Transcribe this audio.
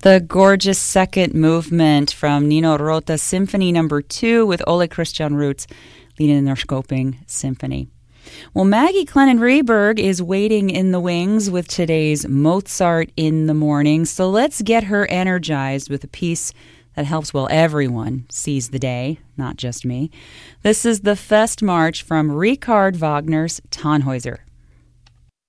The gorgeous second movement from Nino Rota Symphony No. 2 with Ole Christian Rutz leading the Norrköping Symphony. Well, Maggie Clennon-Reberg is waiting in the wings with today's Mozart in the Morning, so let's get her energized with a piece that helps, well, everyone sees the day, not just me. This is the Fest March from Richard Wagner's Tannhäuser.